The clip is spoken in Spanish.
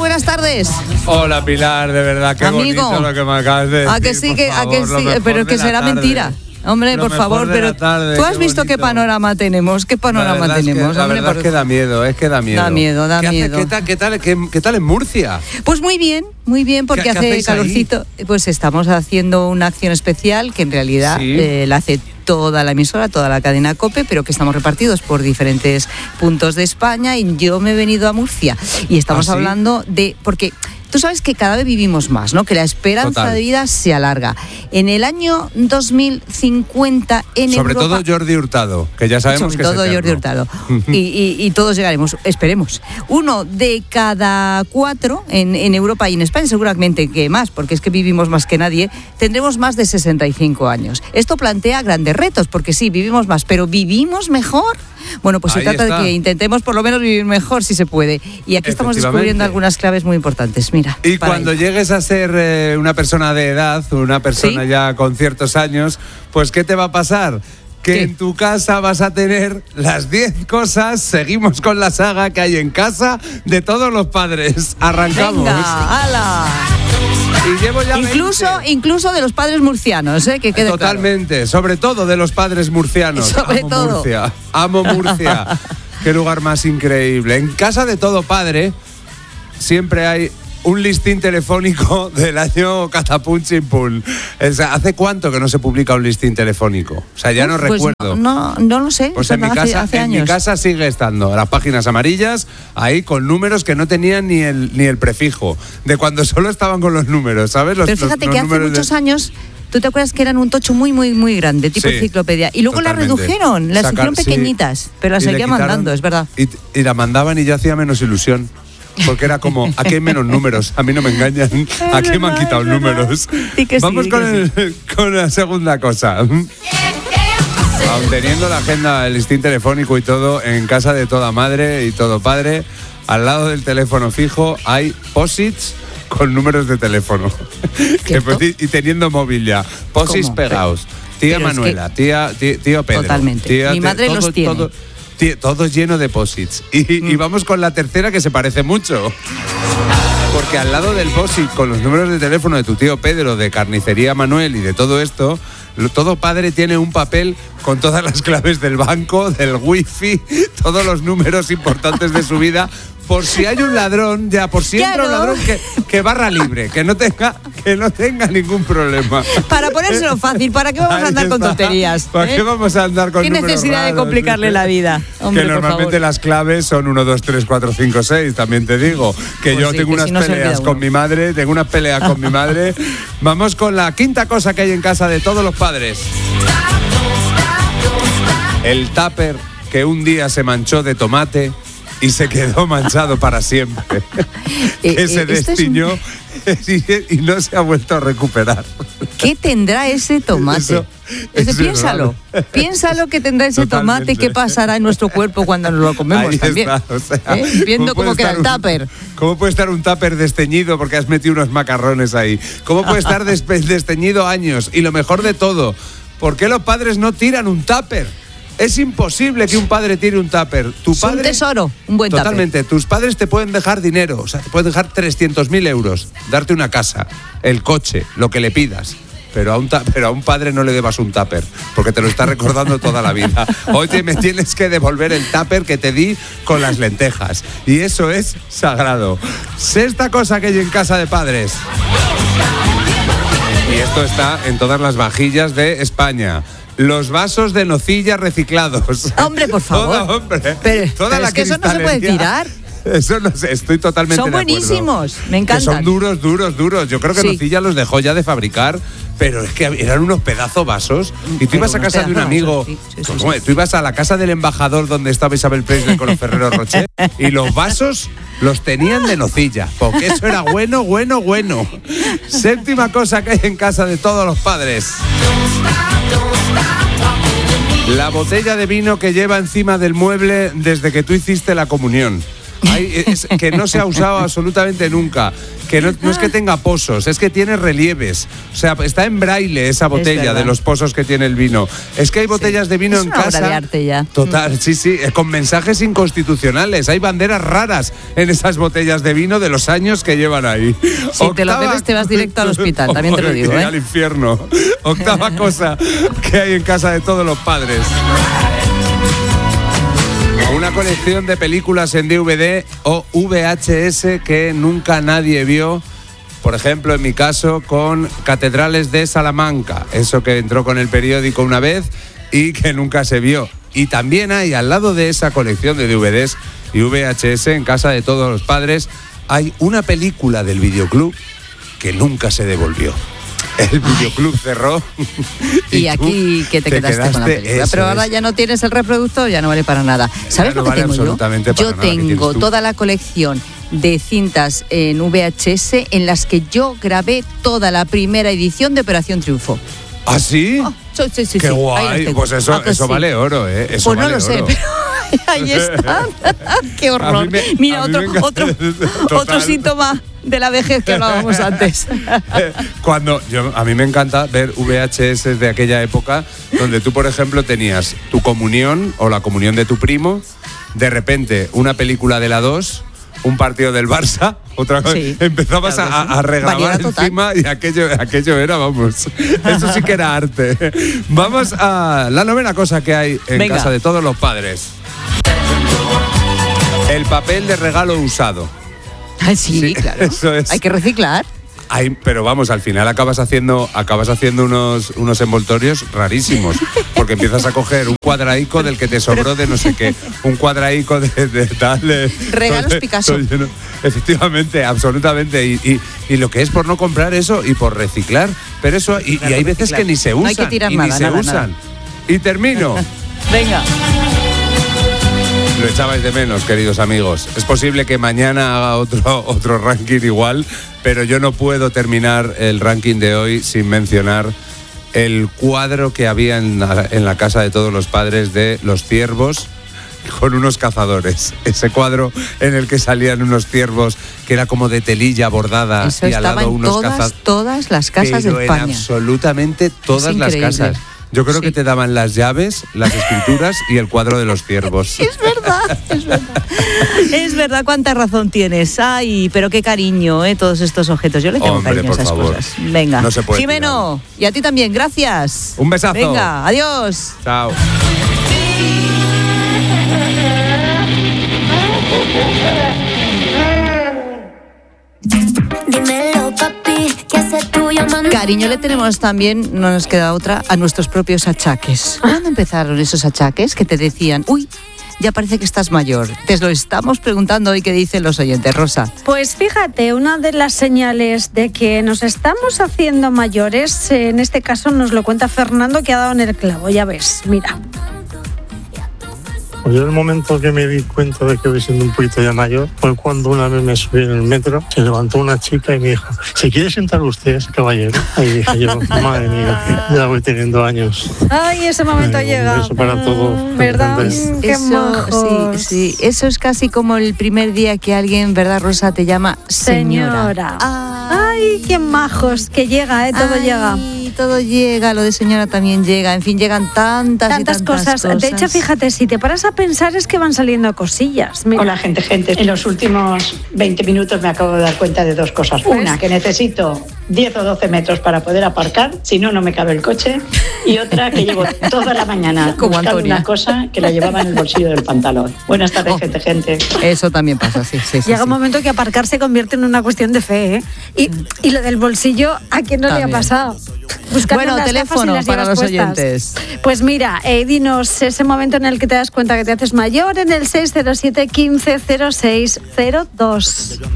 buenas tardes. Hola, Pilar, de verdad, qué amigo, bonito lo que me acabas de decir. ¿A que sí? Pero es que será mentira. Hombre, por favor, pero tarde, tú has visto qué panorama tenemos, ¿Qué panorama tenemos? La verdad es que da miedo, Da miedo. ¿Qué tal en Murcia? Pues muy bien, porque hace calorcito. Ahí? Pues estamos haciendo una acción especial que en realidad la hace toda la emisora, toda la cadena COPE, pero que estamos repartidos por diferentes puntos de España, y yo me he venido a Murcia y estamos hablando de... porque tú sabes que cada vez vivimos más, ¿no? Que la esperanza de vida se alarga. En el año 2050 en sobre Europa... todo Jordi Hurtado, que ya sabemos que es eterno. Jordi Hurtado. y todos llegaremos, esperemos. 1 de cada 4 en Europa y en España, seguramente que más, porque es que vivimos más que nadie, tendremos más de 65 años. Esto plantea grandes retos, porque sí, vivimos más, pero ¿vivimos mejor? Bueno, pues se trata de que intentemos por lo menos vivir mejor si se puede. Y aquí estamos descubriendo algunas claves muy importantes. Mira. Y cuando llegues a ser una persona de edad, una persona ya con ciertos años, pues ¿qué te va a pasar? Que en tu casa vas a tener las 10 cosas. Seguimos con la saga que hay en casa de todos los padres. Arrancamos. Venga, ¡hala! Y llevo ya incluso de los padres murcianos, que quede totalmente, claro. Sobre todo de los padres murcianos. Amo Murcia. Qué lugar más increíble. En casa de todo padre siempre hay un listín telefónico del año Catapum Chimpún. O sea, ¿hace cuánto que no se publica un listín telefónico? O sea, ya no recuerdo. No lo sé. Pues en mi casa sigue estando las páginas amarillas ahí con números que no tenían ni el prefijo, de cuando solo estaban con los números, ¿sabes? Pero fíjate que hace muchos años... ¿Tú te acuerdas que eran un tocho muy, muy, muy grande, tipo enciclopedia? Y luego las redujeron, las hicieron pequeñitas, pero las seguían mandando, es verdad. Y la mandaban y ya hacía menos ilusión. Porque era como, aquí hay menos números, a mí no me engañan, aquí me han quitado números. Vamos con la segunda cosa. Aun teniendo la agenda, el listín telefónico y todo, en casa de toda madre y todo padre, al lado del teléfono fijo hay posits con números de teléfono. Y teniendo móvil ya. Posits pegados. Tía Manuela, tío Pedro. Totalmente. Mi madre los tiene. Todo lleno de posits. Y vamos con la tercera, que se parece mucho. Porque al lado del posit con los números de teléfono de tu tío Pedro, de Carnicería Manuel y de todo esto, todo padre tiene un papel con todas las claves del banco, del wifi, todos los números importantes de su vida, por si hay un ladrón, entra un ladrón que barra libre, que no tenga ningún problema. Para ponérselo fácil, ¿para qué vamos a andar con tonterías? ¿Para qué vamos a andar con números ¿Qué necesidad raros? De complicarle la vida? Hombre, que normalmente las claves son 1, 2, 3, 4, 5, 6, también te digo. Que yo tengo unas peleas con mi madre, Vamos con la quinta cosa que hay en casa de todos los padres. El tupper que un día se manchó de tomate y se quedó manchado para siempre. Que se destiñó y no se ha vuelto a recuperar. ¿Qué tendrá ese tomate? Piénsalo que tendrá ese tomate, qué pasará en nuestro cuerpo cuando nos lo comemos. Ahí también. Está, o sea, viendo cómo queda el tupper. ¿Cómo puede estar un tupper desteñido porque has metido unos macarrones ahí? ¿Cómo puede estar desteñido años? Y lo mejor de todo, ¿por qué los padres no tiran un tupper? Es imposible que un padre tire un tupper. Es un tesoro, un buen tupper. Totalmente. Tus padres te pueden dejar dinero, o sea, te pueden dejar 300.000 euros, darte una casa, el coche, lo que le pidas. Pero a un padre no le debas un tupper, porque te lo está recordando toda la vida. Oye, me tienes que devolver el tupper que te di con las lentejas. Y eso es sagrado. Sexta cosa que hay en casa de padres. Y esto está en todas las vajillas de España. Los vasos de nocilla reciclados. Hombre, por favor. Todo, hombre. Pero es que eso no se puede tirar. Eso no sé, estoy totalmente de acuerdo. Son buenísimos, me encantan. Que son duros. Yo creo que Nocilla los dejó ya de fabricar, pero es que eran unos pedazos vasos. Y tú ibas a casa de un amigo, tú ibas a la casa del embajador donde estaba Isabel Presley con los Ferrero Rocher, y los vasos los tenían de nocilla, porque eso era bueno. Séptima cosa que hay en casa de todos los padres. La botella de vino que lleva encima del mueble desde que tú hiciste la comunión. que no se ha usado absolutamente nunca. Que no es que tenga pozos, es que tiene relieves. O sea, está en braille esa botella de los pozos que tiene el vino. Es que hay botellas de vino en casa. Es una obra de arte ya. Total, sí, con mensajes inconstitucionales. Hay banderas raras en esas botellas de vino de los años que llevan ahí. Si te lo bebes te vas directo al hospital, también te lo digo. Al infierno. Octava cosa que hay en casa de todos los padres. Una colección de películas en DVD o VHS que nunca nadie vio. Por ejemplo, en mi caso, con Catedrales de Salamanca. Eso que entró con el periódico una vez y que nunca se vio. Y también hay, al lado de esa colección de DVDs y VHS, en casa de todos los padres, hay una película del videoclub que nunca se devolvió. El videoclub cerró. Y aquí que te quedaste con la película. Pero ahora ya no tienes el reproductor, ya no vale para nada. ¿Sabes lo que tengo yo? Yo tengo toda la colección de cintas en VHS en las que yo grabé toda la primera edición de Operación Triunfo. ¿Ah, sí? Sí. Qué guay. Pues eso vale oro, ¿eh? Eso pues no vale lo sé, oro. pero ahí está. Qué horror. Mira, otro síntoma de la vejez que hablábamos antes. A mí me encanta ver VHS de aquella época donde tú, por ejemplo, tenías tu comunión o la comunión de tu primo, de repente una película de la 2, un partido del Barça, otra cosa, empezabas a regrabar encima y aquello era, vamos, eso sí que era arte. Vamos a la novena cosa que hay en casa de todos los padres. El papel de regalo usado. Sí, claro. Eso es. Hay que reciclar. Pero vamos, al final acabas haciendo unos envoltorios rarísimos, porque empiezas a coger un cuadraico del que te sobró de no sé qué, un cuadraico de tal. Regalos Picasso. Efectivamente, absolutamente. Y lo que es por no comprar eso y por reciclar. Pero eso, y hay veces que ni se usan. No hay que tirar y nada, ni se usan. Y termino. Venga. Lo echabais de menos, queridos amigos. Es posible que mañana haga otro ranking igual, pero yo no puedo terminar el ranking de hoy sin mencionar el cuadro que había en la casa de todos los padres de los ciervos con unos cazadores. Ese cuadro en el que salían unos ciervos que era como de telilla bordada. Eso y al lado unos cazadores. Todas las casas de España. En absolutamente todas las casas. Yo creo que te daban las llaves, las escrituras y el cuadro de los ciervos. Es verdad. Es verdad, cuánta razón tienes. Ay, pero qué cariño, todos estos objetos. Yo le tengo cariño a esas cosas. Venga. No se puede Jimeno, y a ti también, gracias. Un besazo. Venga, adiós. Chao. Dímelo, papi, ¿qué haces tú llamando? Cariño le tenemos también, no nos queda otra, a nuestros propios achaques. ¿Cuándo empezaron esos achaques que te decían, uy, ya parece que estás mayor? Te lo estamos preguntando hoy, ¿qué dicen los oyentes, Rosa? Pues fíjate, una de las señales de que nos estamos haciendo mayores, en este caso nos lo cuenta Fernando, que ha dado en el clavo, ya ves, mira. Pues yo en el momento que me di cuenta de que voy siendo un poquito ya mayor fue cuando una vez me subí en el metro, se levantó una chica y me dijo, ¿se quiere sentar usted, caballero? Ahí dije yo, madre mía, ya voy teniendo años. Ay, ese momento llega. Eso para todos. ¿Verdad? Qué majos. Sí, eso es casi como el primer día que alguien, ¿verdad, Rosa, te llama señora? Ay, qué majos, que llega, todo llega. Todo llega, lo de señora también llega, en fin, llegan tantas cosas. De hecho, fíjate, si te paras a pensar es que van saliendo cosillas. Mira. Hola, gente. En los últimos 20 minutos me acabo de dar cuenta de dos cosas. Una, que necesito 10 o 12 metros para poder aparcar, si no, no me cabe el coche. Y otra, que llevo toda la mañana buscando una cosa que la llevaba en el bolsillo del pantalón. Buenas tardes, gente. Eso también pasa, sí. Llega un momento que aparcar se convierte en una cuestión de fe, ¿eh? Y lo del bolsillo, ¿a quién no también le ha pasado? Bueno, teléfono para los oyentes. Pues mira, dinos ese momento en el que te das cuenta que te haces mayor en el 607 15 06 02.